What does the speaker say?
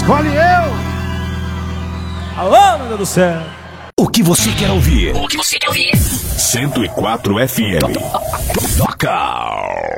Vale eu! Alô, meu Deus do céu! O que você quer ouvir? O que você quer ouvir? 104 FM. Toca!